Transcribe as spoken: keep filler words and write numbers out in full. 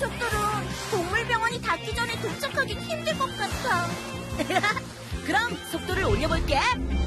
속도로 동물병원이 닫기 전에 도착하기 힘들 것 같아. 그럼 속도를 올려볼게.